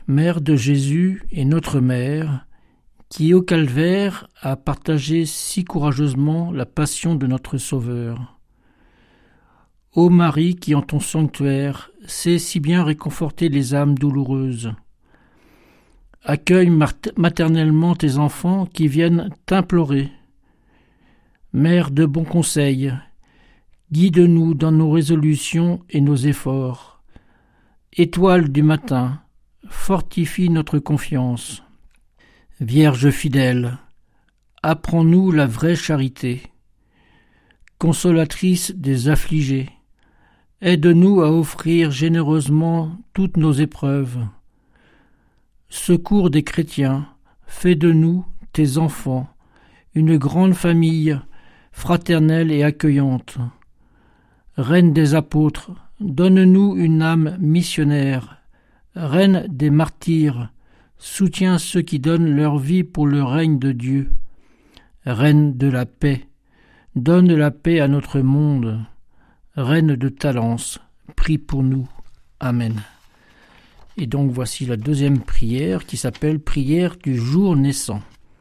Mère de Jésus et notre Mère, qui au calvaire a partagé si courageusement la passion de notre Sauveur. Ô Marie qui en ton sanctuaire sais si bien réconforter les âmes douloureuses, accueille maternellement tes enfants qui viennent t'implorer. Mère de bons conseils, guide-nous dans nos résolutions et nos efforts. Étoile du matin, fortifie notre confiance. Vierge fidèle, apprends-nous la vraie charité. Consolatrice des affligés, aide-nous à offrir généreusement toutes nos épreuves. Secours des chrétiens, fais de nous, tes enfants, une grande famille, fraternelle et accueillante. Reine des apôtres, donne-nous une âme missionnaire. Reine des martyrs, soutiens ceux qui donnent leur vie pour le règne de Dieu. Reine de la paix, donne la paix à notre monde. Reine de Talence, prie pour nous. Amen. Et donc voici la deuxième prière qui s'appelle prière du jour naissant.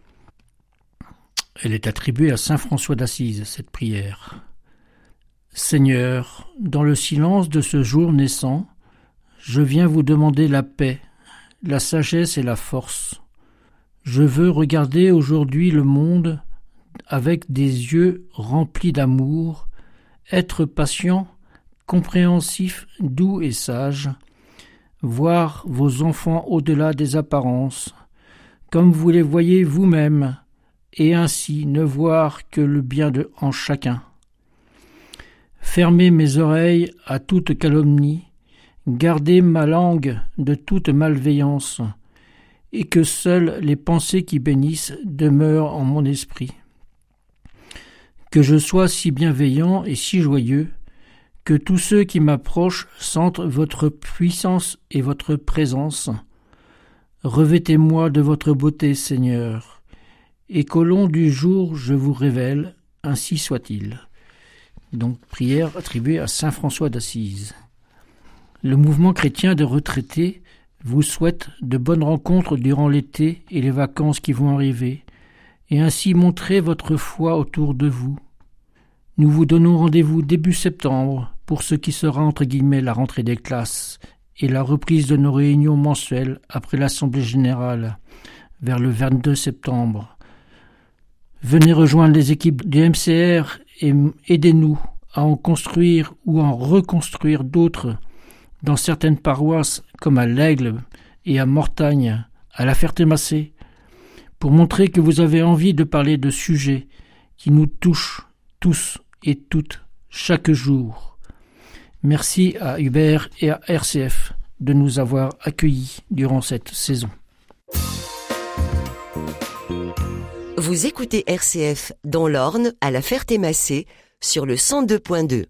Elle est attribuée à saint François d'Assise, cette prière. Seigneur, dans le silence de ce jour naissant, je viens vous demander la paix, la sagesse et la force. Je veux regarder aujourd'hui le monde avec des yeux remplis d'amour, être patient, compréhensif, doux et sage, voir vos enfants au-delà des apparences, comme vous les voyez vous-même, et ainsi ne voir que le bien en chacun. Fermez mes oreilles à toute calomnie, gardez ma langue de toute malveillance, et que seules les pensées qui bénissent demeurent en mon esprit. Que je sois si bienveillant et si joyeux, que tous ceux qui m'approchent sentent votre puissance et votre présence. Revêtez-moi de votre beauté, Seigneur, et qu'au long du jour je vous révèle, ainsi soit-il. Donc, prière attribuée à saint François d'Assise. Le mouvement chrétien de retraités vous souhaite de bonnes rencontres durant l'été et les vacances qui vont arriver, et ainsi montrer votre foi autour de vous. Nous vous donnons rendez-vous début septembre pour ce qui sera entre guillemets la rentrée des classes et la reprise de nos réunions mensuelles après l'Assemblée générale, vers le 22 septembre. Venez rejoindre les équipes du MCR et aidez-nous à en construire ou en reconstruire d'autres dans certaines paroisses comme à l'Aigle et à Mortagne, à la Ferté-Massé, pour montrer que vous avez envie de parler de sujets qui nous touchent tous et toutes chaque jour. Merci à Hubert et à RCF de nous avoir accueillis durant cette saison. Vous écoutez RCF dans l'Orne à la Ferté-Massé sur le 102.2.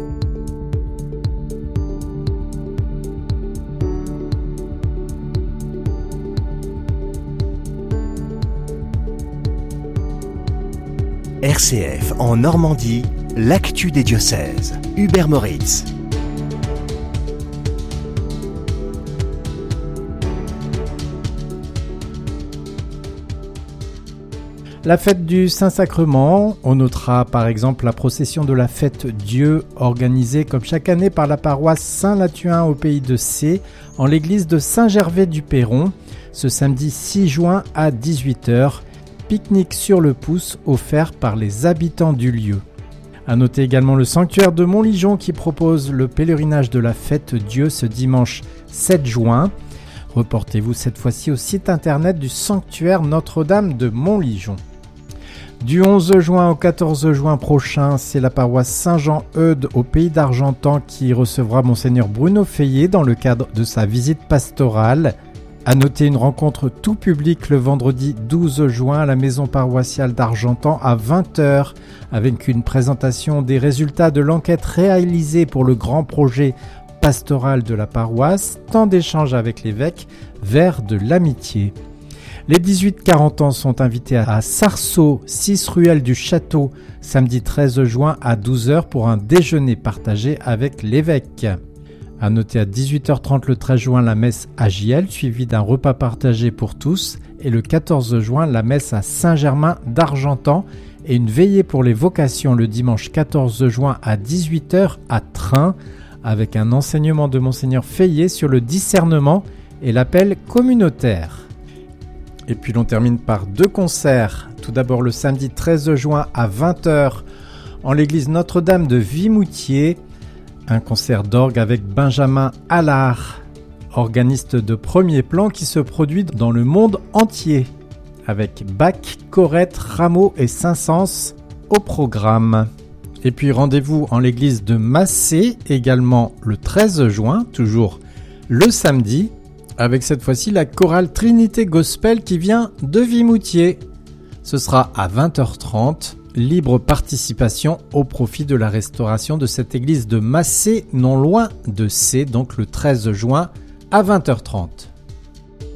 RCF en Normandie, l'actu des diocèses. Hubert Moritz. La fête du Saint-Sacrement, on notera par exemple la procession de la fête Dieu organisée comme chaque année par la paroisse Saint-Latuin au pays de Cé en l'église de Saint-Gervais-du-Perron ce samedi 6 juin à 18h. Pique-nique sur le pouce offert par les habitants du lieu. À noter également le sanctuaire de Montligeon qui propose le pèlerinage de la fête Dieu ce dimanche 7 juin. Reportez-vous cette fois-ci au site internet du sanctuaire Notre-Dame de Montligeon. Du 11 juin au 14 juin prochain, c'est la paroisse Saint-Jean-Eudes au pays d'Argentan qui recevra Monseigneur Bruno Feillet dans le cadre de sa visite pastorale. À noter une rencontre tout public le vendredi 12 juin à la maison paroissiale d'Argentan à 20h avec une présentation des résultats de l'enquête réalisée pour le grand projet pastoral de la paroisse, temps d'échange avec l'évêque vers de l'amitié. Les 18-40 ans sont invités à Sarceau, 6 ruelle du Château, samedi 13 juin à 12h pour un déjeuner partagé avec l'évêque. À noter à 18h30 le 13 juin la messe à JL, suivie d'un repas partagé pour tous. Et le 14 juin, la messe à Saint-Germain d'Argentan et une veillée pour les vocations le dimanche 14 juin à 18h à Train, avec un enseignement de Monseigneur Feillet sur le discernement et l'appel communautaire. Et puis l'on termine par 2 concerts. Tout d'abord le samedi 13 juin à 20h en l'église Notre-Dame de Vimoutiers, un concert d'orgue avec Benjamin Allard, organiste de premier plan qui se produit dans le monde entier, avec Bach, Corrette, Rameau et Saint-Saëns au programme. Et puis rendez-vous en l'église de Massé, également le 13 juin, toujours le samedi, avec cette fois-ci la chorale Trinité Gospel qui vient de Vimoutiers. Ce sera à 20h30, libre participation au profit de la restauration de cette église de Massé, non loin de C, donc le 13 juin à 20h30.